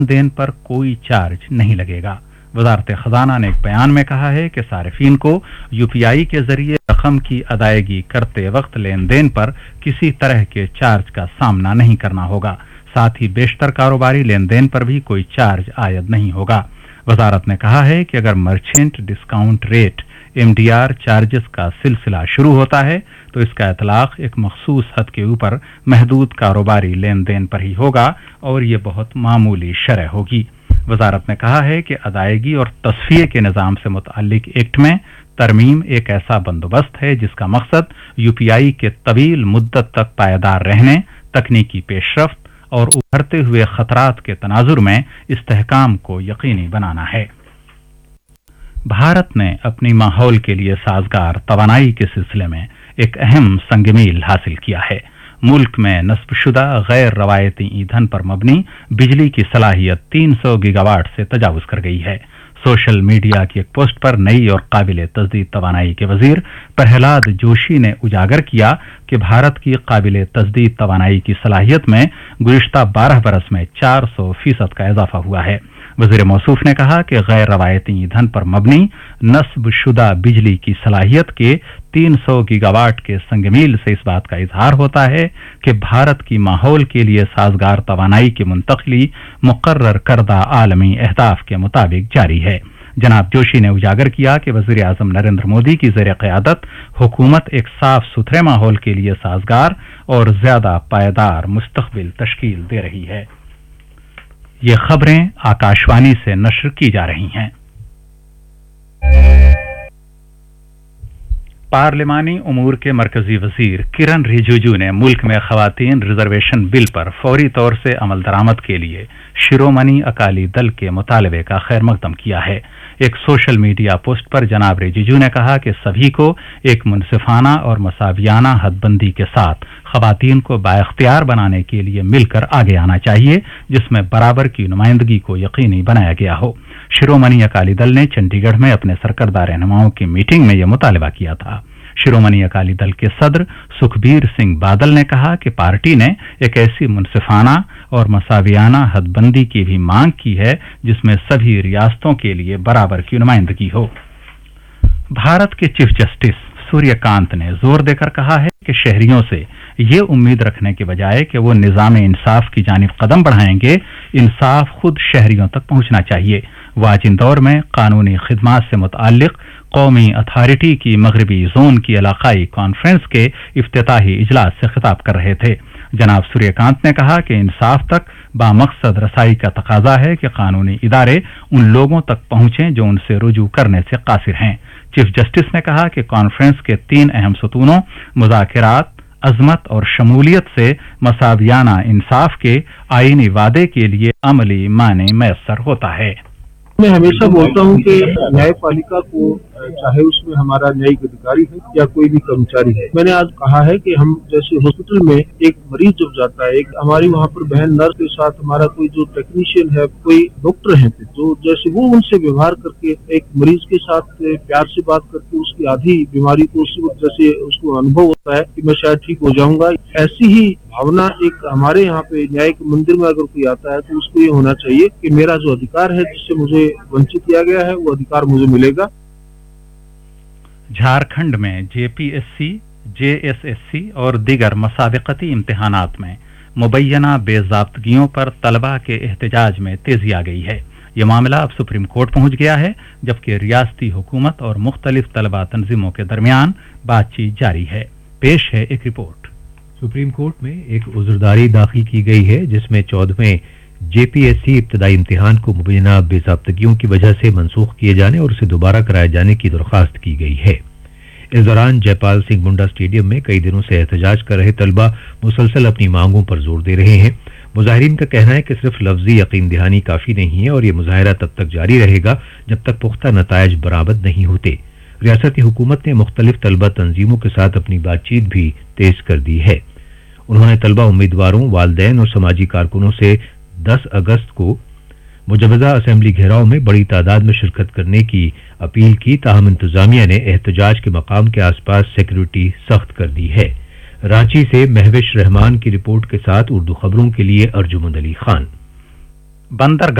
Then पर कोई charge नहीं लगेगा। वजारत खजाना ने एक बयान में कहा है कि सारिफीन को यूपीआई के जरिए रकम की अदायगी करते वक्त लेन देन पर किसी तरह के चार्ज का सामना नहीं करना होगा। साथ ही बेशतर कारोबारी लेन देन पर भी कोई चार्ज आयद नहीं होगा। वजारत ने कहा है कि अगर merchant discount rate MDR charges का सिलसिला शुरू होता है तो इसका इतलाक एक मखसूस हद के ऊपर महदूद कारोबारी लेन देन पर ही होगा और ये बहुत मामूली शरह होगी। वजारत ने कहा है कि अदायगी और तस्फिये के निज़ाम से मुतअल्लिक एक्ट में तरमीम एक ऐसा बंदोबस्त है जिसका मकसद यूपीआई के तवील मुद्दत तक पायदार रहने, तकनीकी पेशरफ्त और उभरते हुए खतरात के तनाजुर में इस्तेहकाम को यकीनी बनाना है। भारत ने अपनी माहौल के लिए साजगार तवानाई के सिलसिले में एक अहम संगमील हासिल किया है। मुल्क में नस्बशुदा गैर रवायती ईंधन पर मबनी बिजली की सलाहियत 300 गीगावाट से तजावुज कर गई है। सोशल मीडिया की एक पोस्ट पर नई और काबिल तजदीद तवानाई के वजीर प्रहलाद जोशी ने उजागर किया कि भारत की काबिल तजदीद तवानाई की सलाहियत में गुज़िश्ता 12 बरस में 400% का इजाफा हुआ है। वज़ीर मौसूफ ने कहा कि गैर रवायती ईंधन पर मबनी नस्बशुदा बिजली की सलाहियत के 300 गीगावाट के संगमील से इस बात का इजहार होता है कि भारत की माहौल के लिए साजगार तवानाई की मुंतकली मुकर्रर करदा आलमी अहदाफ के मुताबिक जारी है। जनाब जोशी ने उजागर किया कि वज़ीर आज़म नरेंद्र मोदी की ज़ेर क़यादत हुकूमत एक साफ सुथरे माहौल के लिए साजगार और ज्यादा पायदार मुस्तक़बिल तश्कील दे रही है। ये खबरें आकाशवाणी से नश्र की जा रही हैं। पार्लिमानी उमूर के मरकजी वजीर किरण रिजिजू ने मुल्क में खवातीन रिजर्वेशन बिल पर फौरी तौर से अमल दरामद के लिए शिरोमणि अकाली दल के मुतालबे का खैर मकदम किया है। एक सोशल मीडिया पोस्ट पर जनाब रिजिजू ने कहा कि सभी को एक मुनसिफाना और मसावियाना हदबंदी के साथ खवातीन को बाइख्तियार बनाने के लिए मिलकर आगे आना चाहिए, जिसमें बराबर की नुमाइंदगी को यकीनी बनाया गया हो। शिरोमणि अकाली दल ने चंडीगढ़ में अपने सरकर्दा रहनुमाओं की मीटिंग में यह मुतालबा किया था। शिरोमणि अकाली दल के सदर सुखबीर सिंह बादल ने कहा कि पार्टी ने एक ऐसी मुनसिफाना और मसावियाना हदबंदी की भी मांग की है जिसमें सभी रियासतों के लिए बराबर की नुमाइंदगी हो। भारत के चीफ जस्टिस सूर्यकांत ने जोर देकर कहा है कि शहरियों से ये उम्मीद रखने के बजाय कि वो निज़ाम इंसाफ की जानिब कदम बढ़ाएंगे, इंसाफ खुद शहरियों तक पहुंचना चाहिए। वो आज इंदौर में कानूनी खिदमात से मुतअल्लिक कौमी अथॉरिटी की मगरबी जोन की इलाकाई कॉन्फ्रेंस के इफ्तिताही इजलास से खिताब कर रहे थे। जनाब सूर्यकांत ने कहा कि इंसाफ तक बामकसद रसाई का तकाजा है कि कानूनी इदारे उन लोगों तक पहुंचें जो उनसे रुजू करने से कासिर हैं। चीफ जस्टिस ने कहा कि कॉन्फ्रेंस के 3 अहम सतूनों मुज़ाकिरात, अजमत और शमूलियत से मसावियाना इंसाफ के आईनी वादे के लिए अमली माने मैसर होता है। मैं हमेशा बोलता हूं कि न्यायपालिका को, चाहे उसमें हमारा न्यायिक अधिकारी है या कोई भी कर्मचारी है, मैंने आज कहा है कि हम जैसे हॉस्पिटल में एक मरीज जब जाता है, एक हमारी वहाँ पर बहन नर्स के साथ हमारा कोई जो टेक्नीशियन है, कोई डॉक्टर है, तो जैसे वो उनसे व्यवहार करके एक मरीज के साथ प्यार से बात करके उसकी आधी बीमारी को उसी वक्त जैसे उसको अनुभव होता है कि मैं शायद ठीक हो जाऊंगा, ऐसी ही भावना एक हमारे यहाँ पे न्यायिक मंदिर में अगर कोई आता है तो उसको ये होना चाहिए कि मेरा जो अधिकार है जिससे मुझे वंचित किया गया है वो अधिकार मुझे मिलेगा। झारखंड में जेपीएससी, जेएसएससी और दीगर मसाबिकती इम्तिहानात में मुबैना बेज़ाब्तगियों पर तलबा के एहतजाज में तेजी आ गई है। ये मामला अब सुप्रीम कोर्ट पहुंच गया है, जबकि रियासती हुकूमत और मुख्तलिफ तलबा तंजीमों के दरमियान बातचीत जारी है। पेश है एक रिपोर्ट। सुप्रीम कोर्ट में एक उज़्रदारी दाखिल की गई है जिसमें 14वें जेपीएससी इब्तदाई इम्तिहान को मुबैना बेज़ाब्तगियों की वजह से मनसूख किए जाने और उसे दोबारा कराए जाने की दरख्वास्त की गई है। इस दौरान जयपाल सिंह मुंडा स्टेडियम में कई दिनों से एहतजाज कर रहे तलबा मुसलसल अपनी मांगों पर जोर दे रहे हैं। मुजाहिरीन का कहना है कि सिर्फ लफ्जी यकीन दहानी काफी नहीं है और ये मुजाहिरा तब तक जारी रहेगा जब तक पुख्ता नतायज बरामद नहीं होते। रियासती हुकूमत ने मुख्तलिफ तलबा तंजीमों के साथ अपनी बातचीत भी तेज कर दी है। उन्होंने तलबा उम्मीदवारों, वालदैन और समाजी कारकुनों से 10 अगस्त को मुजवजा असेंबली घेराव में बड़ी तादाद में शिरकत करने की अपील की, ताहम इंतजामिया ने एहतजाज के मकाम के आसपास सिक्योरिटी सख्त कर दी है। रांची से महविश रहमान की रिपोर्ट के साथ उर्दू खबरों के लिए अर्जुमंद अली खान। बंदरगाह